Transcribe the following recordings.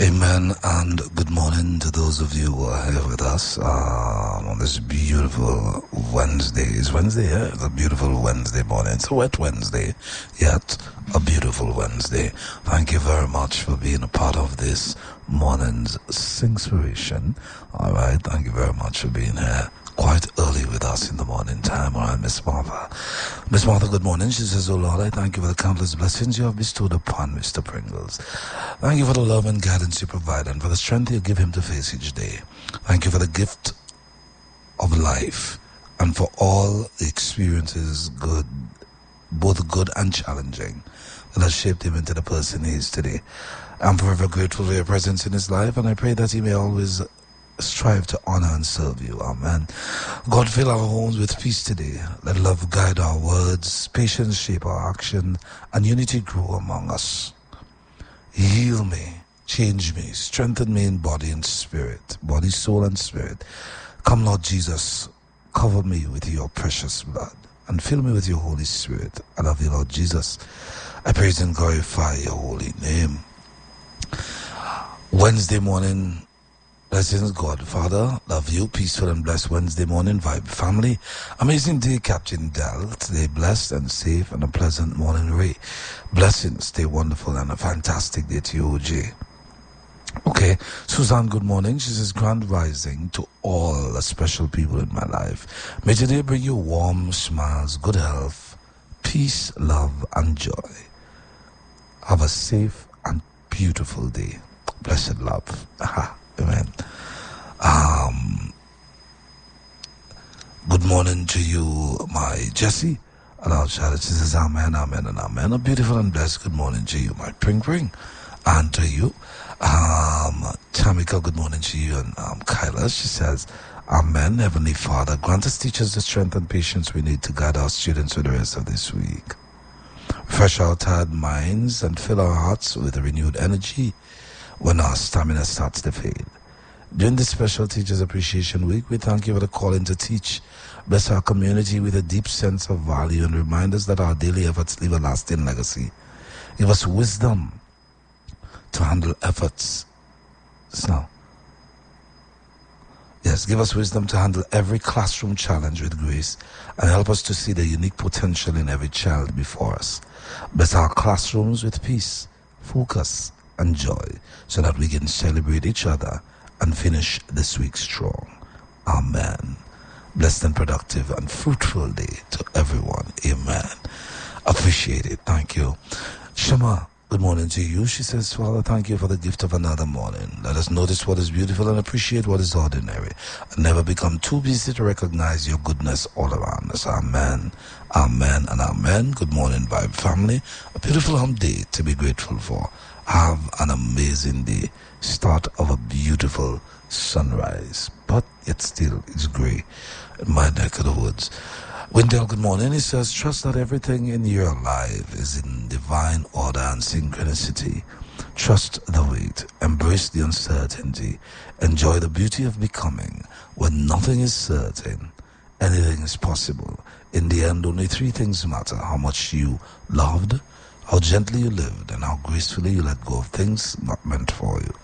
Amen, and good morning to those of you who are here with us on this beautiful Wednesday. It's Wednesday, yeah? It's a beautiful Wednesday morning. It's a wet Wednesday, yet a beautiful Wednesday. Thank you very much for being a part of this morning's Singspiration. All right, thank you very much for being here quite early with us in the morning time. All right, Miss Martha. Miss Martha, good morning. She says, "Oh Lord, I thank you for the countless blessings you have bestowed upon Mr. Pringles. Thank you for the love and guidance you provide and for the strength you give him to face each day. Thank you for the gift of life and for all the experiences, good, both good and challenging, that has shaped him into the person he is today. I'm forever grateful for your presence in his life, and I pray that he may always strive to honor and serve you. Amen. God, fill our homes with peace today. Let love guide our words, patience shape our action, and unity grow among us. Heal me, change me, strengthen me in body and spirit, body, soul, and spirit. Come, Lord Jesus, cover me with your precious blood and fill me with your Holy Spirit. I love you, Lord Jesus. I praise and glorify your holy name. Wednesday morning, blessings, God, Father, love you, peaceful and blessed Wednesday morning, Vibe family. Amazing day, Captain Dal. Today, blessed and safe and a pleasant morning, Ray. Blessings, stay wonderful and a fantastic day to you, OJ. Okay, Suzanne, good morning. She says, grand rising to all the special people in my life. May today bring you warm smiles, good health, peace, love, and joy. Have a safe and beautiful day. Blessed love. Aha. Amen. Good morning to you, my Jesse. Aloud Charlotte says, amen, amen, and amen. A beautiful and blessed good morning to you, my Pring Pring. And to you, Tamika, good morning to you. And Kyla, she says, amen. Heavenly Father, grant us teachers the strength and patience we need to guide our students for the rest of this week. Refresh our tired minds and fill our hearts with a renewed energy when our stamina starts to fade. During this special Teachers Appreciation Week, we thank you for the calling to teach. Bless our community with a deep sense of value and remind us that our daily efforts leave a lasting legacy. Give us wisdom to handle efforts. Give us wisdom to handle every classroom challenge with grace and help us to see the unique potential in every child before us. Bless our classrooms with peace, focus, and joy so that we can celebrate each other and finish this week strong. Amen. Blessed and productive and fruitful day to everyone. Amen. Appreciate it. Thank you. Shema, good morning to you. She says, Father, thank you for the gift of another morning. Let us notice what is beautiful and appreciate what is ordinary, and never become too busy to recognize your goodness all around us. Amen. Amen and amen. Good morning, Vibe family. A beautiful hump day to be grateful for. Have an amazing day. Start of a beautiful sunrise. But yet still, it's grey in my neck of the woods. Wendell, good morning. He says, trust that everything in your life is in divine order and synchronicity. Trust the wait. Embrace the uncertainty. Enjoy the beauty of becoming. When nothing is certain, anything is possible. In the end, only three things matter: how much you loved, how gently you lived, and how gracefully you let go of things not meant for you.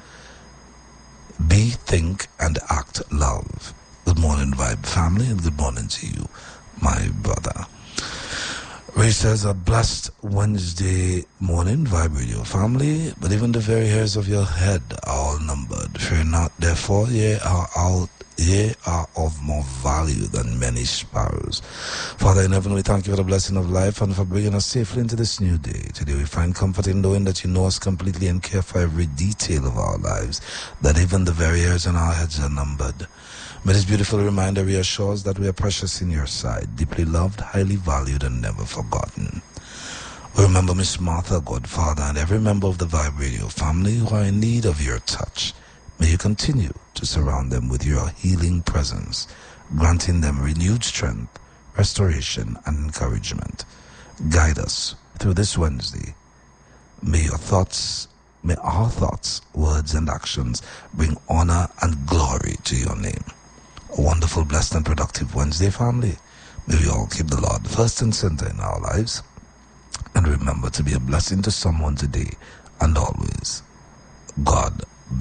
Be, think, and act love. Good morning, Vibe family, and good morning to you, my brother. Ray says, a blessed Wednesday morning, Vibe Radio family, but even the very hairs of your head are all numbered. Fear not, therefore, ye are of more value than many sparrows. Father in heaven, we thank you for the blessing of life and for bringing us safely into this new day. Today we find comfort in knowing that you know us completely and care for every detail of our lives, that even the very hairs on our heads are numbered. May this beautiful reminder reassure us that we are precious in your sight, deeply loved, highly valued, and never forgotten. We remember Miss Martha, Godfather, and every member of the Vibe Radio family who are in need of your touch. May you continue to surround them with your healing presence, granting them renewed strength, restoration, and encouragement. Guide us through this Wednesday. May our thoughts, words, and actions bring honor and glory to your name. A wonderful, blessed, and productive Wednesday, family. May we all keep the Lord first and center in our lives, and remember to be a blessing to someone today and always. God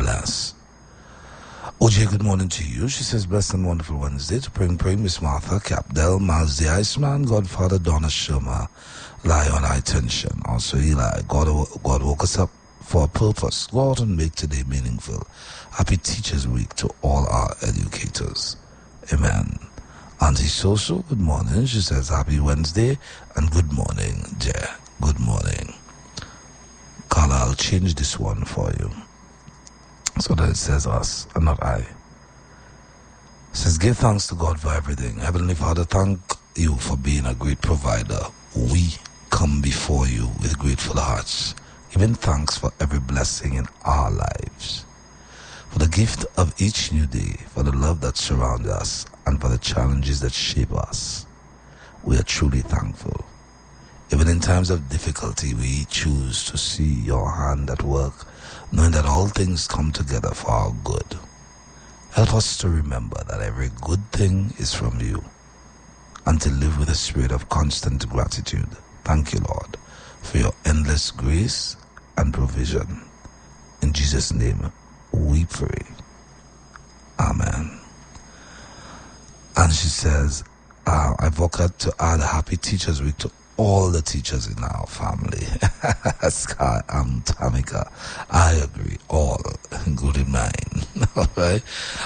OJ, good morning to you. She says, blessed and wonderful Wednesday to Pring, Miss Martha, Capdell, Miles the Iceman, Godfather, Donna Sherma, Lion High Tension. Also, Eli, God woke us up for a purpose. Go out and make today meaningful. Happy Teachers Week to all our educators. Amen. Auntie Soso, good morning. She says, happy Wednesday and good morning, dear. Good morning. Carla, I'll change this one for you so that it says us and not I. It says, give thanks to God for everything. Heavenly Father, thank you for being a great provider. We come before you with grateful hearts, giving thanks for every blessing in our lives, for the gift of each new day, for the love that surrounds us, and for the challenges that shape us. We are truly thankful. Even in times of difficulty, we choose to see your hand at work, knowing that all things come together for our good. Help us to remember that every good thing is from you, and to live with a spirit of constant gratitude. Thank you, Lord, for your endless grace and provision. In Jesus' name, we pray. Amen. And she says, I vote to add a happy Teachers Week to all the teachers in our family. Sky, Tamika, I agree, all, including mine. All right.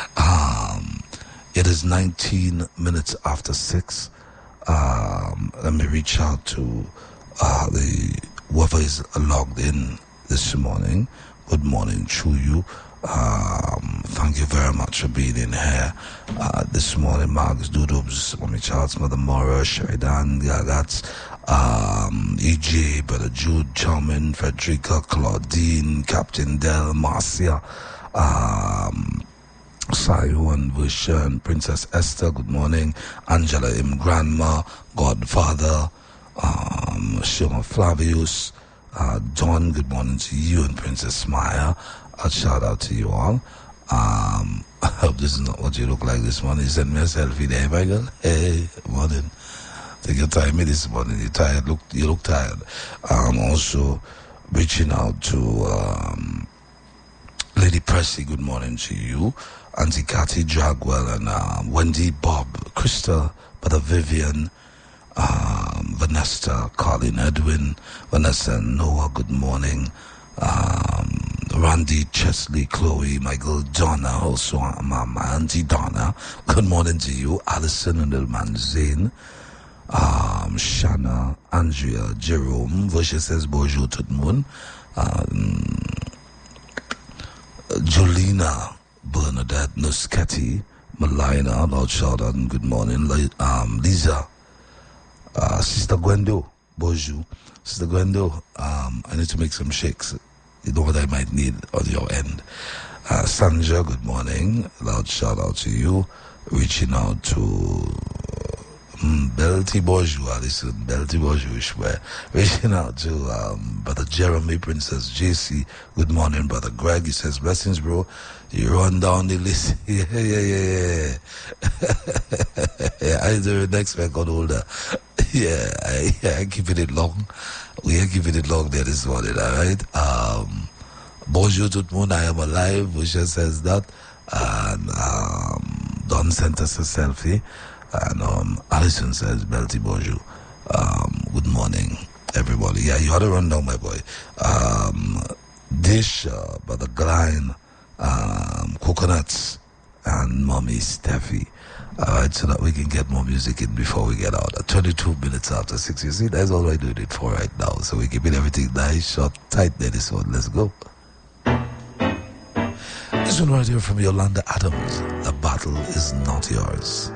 It is 19 minutes after 6. Let me reach out to whoever is logged in this morning. Good morning to you. Thank you very much for being in here this morning. Marcus Dudubs, Mommy Charles, Mother Mora, Sheridan, Gagats, EJ, Brother Jude, Charmin, Frederica, Claudine, Captain Del, Marcia, Sion, Vishan, Princess Esther, good morning, Angela M. Grandma, Godfather, Shema Flavius, John, good morning to you, and Princess Maya. A shout out to you all. I hope this is not what you look like this morning. You sent me a selfie there, my girl. Hey, morning. Take your time me this morning. You're tired. You look tired. Also reaching out to Lady Pressy, good morning to you. Auntie Cathy Jagwell and Wendy, Bob, Krista, Brother Vivian, Vanessa, Colin, Edwin, Vanessa and Noah, good morning. Randy, Chesley, Chloe, Michael, Donna, also my auntie Donna, good morning to you. Alison and Ilman Zane, Shanna, Andrea, Jerome, Vosha says bonjour tout le monde. Jolina, Bernadette, Nusketi, Malina, Lord Sheldon, good morning. Lisa, Sister Gwendo, bonjour. Sister Gwendo, I need to make some shakes. You know what I might need on your end. Sandra, good morning. Loud shout out to you. Reaching out to Belty Bonjour, listen, Belty Bonjour. Reaching out to Brother Jeremy, Princess JC. Good morning, Brother Greg. He says, blessings, bro. You run down the list. Yeah. I do next week got older. Yeah, I keeping it long. We are keeping it long there this morning, alright? Bonjour tout le monde, I am alive. Which says that. And Don sent us a selfie. And Alison says, Belty bonjour. Good morning, everybody. Yeah, you had to run down, my boy. Dish, Brother Gline, Coconuts, and Mommy Steffi. Alright, so that we can get more music in before we get out. 22 minutes after 6. You see, that's all we're doing it for right now. So we're keeping everything nice, short, tight there this one. Let's go. This one right here from Yolanda Adams. The battle is not yours.